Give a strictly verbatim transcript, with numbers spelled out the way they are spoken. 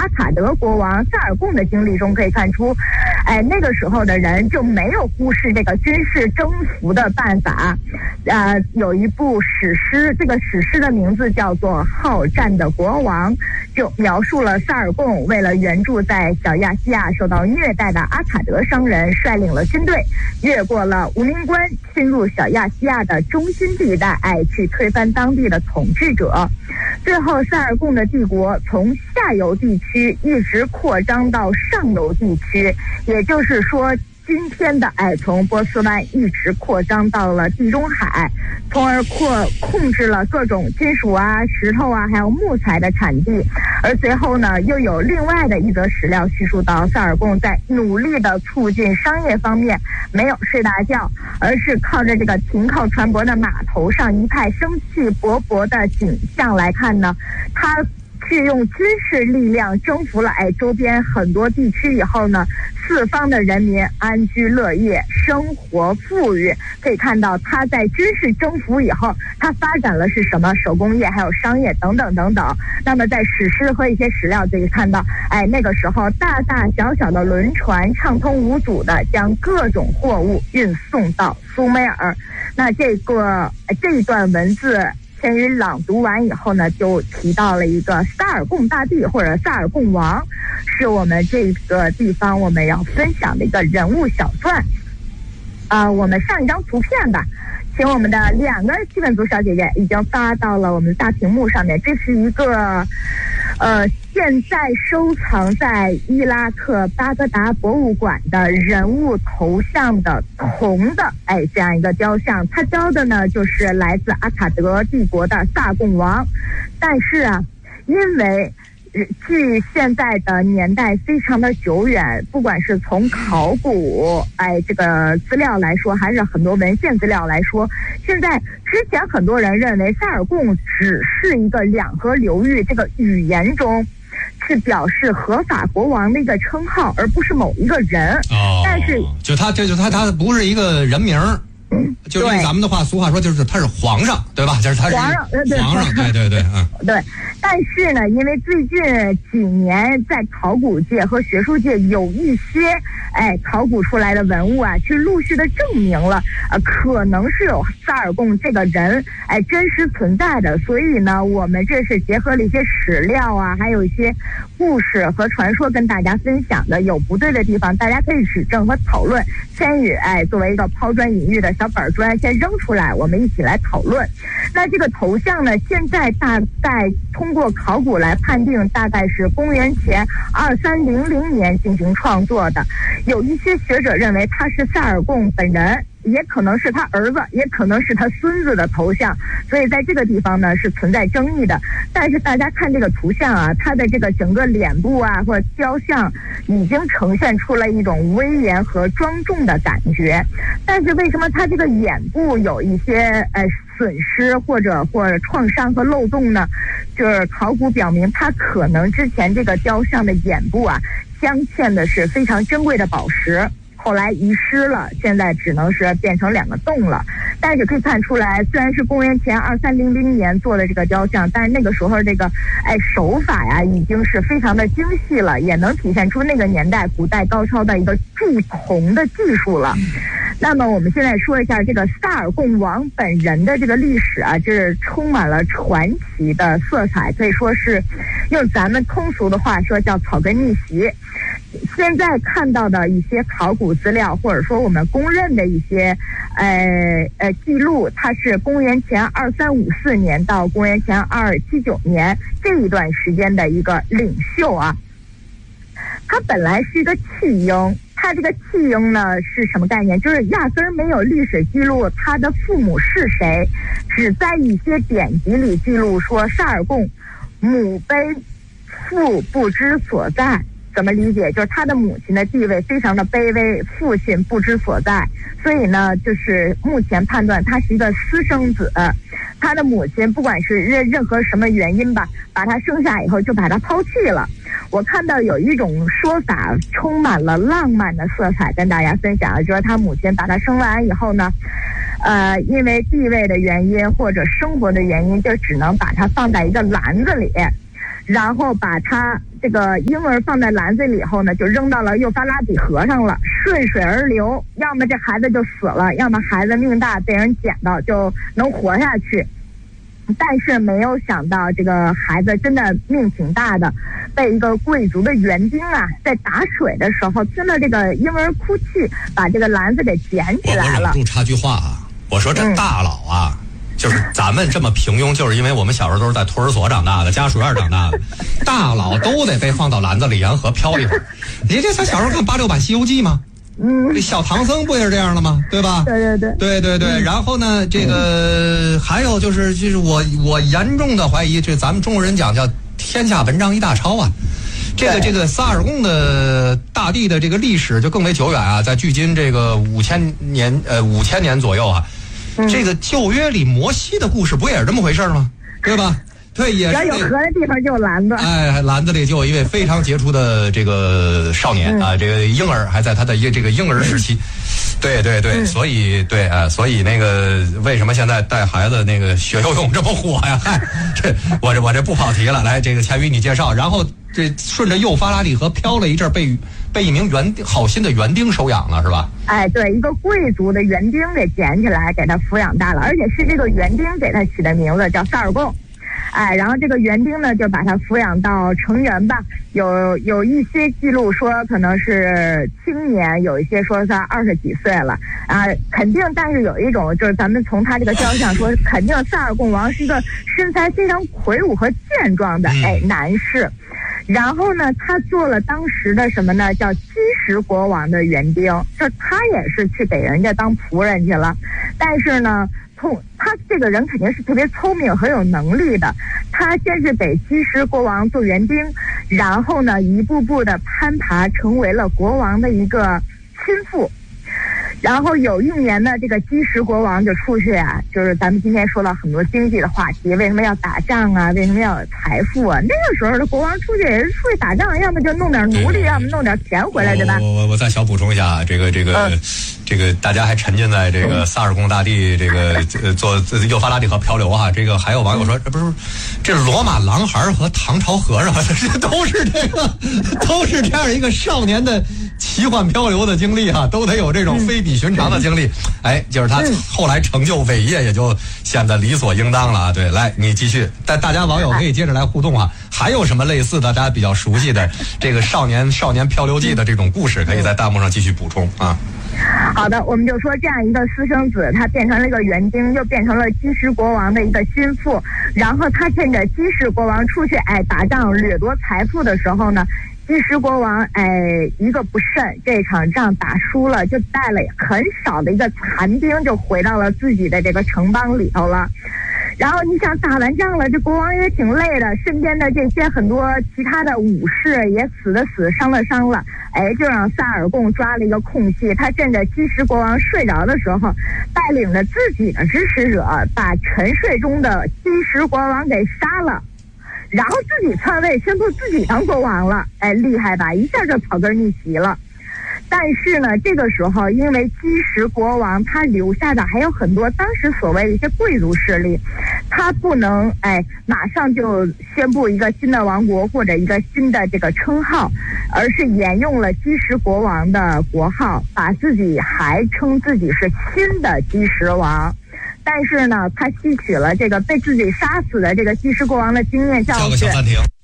卡德国王萨尔贡的经历中可以看出，哎，那个时候的人就没有忽视这个军事征服的办法。呃，有一部史诗，这个史诗的名字叫做《好战的国王》，就描述了萨尔贡为了援助在小亚细亚受到虐待的阿卡德商人，率领了军队越过了无名关，侵入小亚细亚的中心地带，哎，去推翻当地的统治者。最后，萨尔贡的帝国从下游地区一直扩张到上游地区，也就是说，今天的哎，从波斯湾一直扩张到了地中海，从而扩控制了各种金属啊、石头啊，还有木材的产地。而随后呢，又有另外的一则史料叙述到，萨尔贡在努力的促进商业方面没有睡大觉，而是靠着这个停靠船舶的码头上一派生气勃勃的景象来看呢，他是用军事力量征服了哎周边很多地区以后呢，四方的人民安居乐业，生活富裕。可以看到他在军事征服以后，他发展了是什么手工业，还有商业等等等等。那么在史诗和一些史料可以看到，哎，那个时候大大小小的轮船畅通无阻的将各种货物运送到苏美尔。那这个这一段文字千羽朗读完以后呢，就提到了一个萨尔贡大帝或者萨尔贡王，是我们这个地方我们要分享的一个人物小传。啊、呃，我们上一张图片吧，请我们的两个基本族小姐姐已经发到了我们大屏幕上面。这是一个呃，现在收藏在伊拉克巴格达博物馆的人物头像的铜的哎这样一个雕像，它雕的呢就是来自阿卡德帝国的萨贡王。但是啊，因为距现在的年代非常的久远，不管是从考古哎这个资料来说，还是很多文献资料来说，现在之前很多人认为萨尔贡只是一个两河流域这个语言中是表示合法国王的一个称号，而不是某一个人。 哦， 但是就他这就他他不是一个人名。就用咱们的话，俗话说就是他是皇上，对吧？就是他是皇上，对皇上，对对对，嗯， 对。但是呢，因为最近几年在考古界和学术界有一些哎考古出来的文物啊，去陆续的证明了，呃，可能是有萨尔贡这个人哎真实存在的。所以呢，我们这是结合了一些史料啊，还有一些故事和传说跟大家分享的。有不对的地方，大家可以指正和讨论。千羽哎作为一个抛砖引玉的小板砖先扔出来，我们一起来讨论。那这个头像呢，现在大概通过考古来判定，大概是公元前二三零零年进行创作的。有一些学者认为他是萨尔贡本人，也可能是他儿子，也可能是他孙子的头像，所以在这个地方呢是存在争议的。但是大家看这个图像啊，他的这个整个脸部啊或者雕像已经呈现出了一种威严和庄重的感觉。但是为什么他这个眼部有一些呃损失或者或者创伤和漏洞呢？就是考古表明，他可能之前这个雕像的眼部啊镶嵌的是非常珍贵的宝石，后来遗失了，现在只能是变成两个洞了。但是可以看出来，虽然是公元前二三零零年做的这个雕像，但是那个时候这个哎手法呀已经是非常的精细了，也能体现出那个年代古代高超的一个铸铜的技术了。那么我们现在说一下这个萨尔贡王本人的这个历史啊，这是充满了传奇的色彩，可以说是用咱们通俗的话说叫草根逆袭。现在看到的一些考古资料，或者说我们公认的一些呃呃记录，它是公元前二三五四年到公元前二二七九年这一段时间的一个领袖啊。他本来是一个弃婴，他这个弃婴呢是什么概念？就是压根儿没有历史记录他的父母是谁，只在一些典籍里记录说萨尔贡母卑父不知所在。怎么理解？就是他的母亲的地位非常的卑微，父亲不知所在，所以呢，就是目前判断他是一个私生子。他的母亲不管是任任何什么原因吧，把他生下以后就把他抛弃了。我看到有一种说法充满了浪漫的色彩，跟大家分享，就是他母亲把他生完以后呢，呃，因为地位的原因或者生活的原因，就只能把他放在一个篮子里。然后把他这个婴儿放在篮子里以后呢，就扔到了幼发拉底河上了，顺水而流，要么这孩子就死了，要么孩子命大被人捡到就能活下去。但是没有想到这个孩子真的命挺大的，被一个贵族的园丁啊在打水的时候听到这个婴儿哭泣，把这个篮子给捡起来了。 我我忍不住插句话啊，我说这大佬啊、嗯、就是咱们这么平庸，就是因为我们小时候都是在托儿所长大的，家属院长大的，大佬都得被放到篮子里沿河漂一会儿。你这才小时候看八六版西游记吗？嗯，这小唐僧不也是这样的吗？对吧？ 对对对， 对对对。然后呢，这个、嗯、还有就是，就是我我严重的怀疑，这咱们中国人讲叫天下文章一大抄啊。这个这个萨尔贡的大地的这个历史就更为久远啊，在距今这个五千年呃五千年左右啊。嗯、这个旧约里摩西的故事不也是这么回事吗？对吧？对，也是。只要有河的地方就有篮子。 哎，篮子里就有一位非常杰出的这个少年、嗯、啊，这个婴儿还在他的一这个婴儿时期。对对对，嗯、所以对啊，所以那个为什么现在带孩子那个学游泳这么火呀？嗨，这我这我这不跑题了，来，这个钱宇你介绍，然后这顺着幼发拉底河漂了一阵，被被一名园好心的园丁收养了，是吧？ 哎，对，一个贵族的园丁给捡起来，给他抚养大了，而且是这个园丁给他起的名字叫萨尔贡。哎，然后这个园丁呢，就把他抚养到成人吧。有有一些记录说可能是青年，有一些说他二十几岁了啊，肯定。但是有一种就是咱们从他这个雕像说，肯定萨尔贡王是一个身材非常魁梧和健壮的哎男士。然后呢，他做了当时的什么呢？叫基什国王的园丁，就他也是去给人家当仆人去了。但是呢，聪他这个人肯定是特别聪明很有能力的。他先是给基什国王做园丁，然后呢，一步步的攀爬，成为了国王的一个心腹。然后有一年呢，这个基什国王就出去啊，就是咱们今天说到很多经济的话题，为什么要打仗啊？为什么要有财富啊？那个时候的国王出去也是出去打仗，要么就弄点奴隶，要么弄点钱回来，对吧？ 我我我再小补充一下，这个这个、嗯、这个大家还沉浸在这个萨尔贡大地这个呃做幼发拉底河漂流啊。这个还有网友说，这不是这罗马狼孩和唐朝和尚，这都是这个都是这样一个少年的奇幻漂流的经历啊，都得有这种非比寻常的经历。哎，就是他后来成就伟业，也就显得理所应当了啊。对，来你继续，但大家网友可以接着来互动啊。还有什么类似的大家比较熟悉的这个少年少年漂流记的这种故事，可以在弹幕上继续补充啊。 好的，我们就说这样一个私生子，他变成了一个园丁，又变成了基什国王的一个心腹。然后他趁着基什国王出去哎打仗掠夺财富的时候呢，基什国王哎一个不慎，这场仗打输了，就带了很少的一个残兵就回到了自己的这个城邦里头了。然后你想打完仗了，这国王也挺累的，身边的这些很多其他的武士也死的死，伤的伤了，哎，就让萨尔贡抓了一个空隙，他趁着基什国王睡着的时候，带领着自己的支持者，把沉睡中的基什国王给杀了，然后自己篡位，宣布自己当国王了，哎，厉害吧？一下就草根逆袭了。但是呢，这个时候因为基什国王他留下的还有很多当时所谓的一些贵族势力，他不能哎马上就宣布一个新的王国或者一个新的这个称号，而是沿用了基什国王的国号，把自己还称自己是新的基什王。但是呢，他吸取了这个被自己杀死的这个基什国王的经验教训。